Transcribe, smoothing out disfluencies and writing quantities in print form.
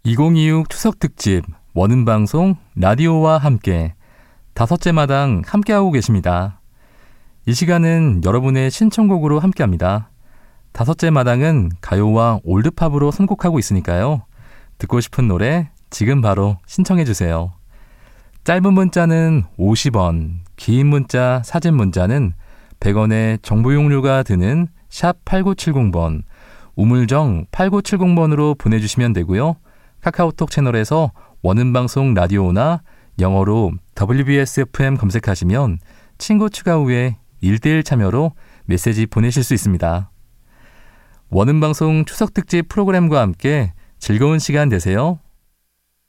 2026 추석특집 원음방송 라디오와 함께 5째 마당 함께하고 계십니다. 이 시간은 여러분의 신청곡으로 함께합니다. 5째 마당은 가요와 올드팝으로 선곡하고 있으니까요. 듣고 싶은 노래 지금 바로 신청해주세요. 짧은 문자는 50원, 긴 문자, 사진 문자는 100원의 정보용료가 드는 샵 8970번, 우물정 8970번으로 보내주시면 되고요. 카카오톡 채널에서 원음방송 라디오나 영어로 WBSFM 검색하시면 친구 추가 후에 1대1 참여로 메시지 보내실 수 있습니다. 원음방송 추석특집 프로그램과 함께 즐거운 시간 되세요.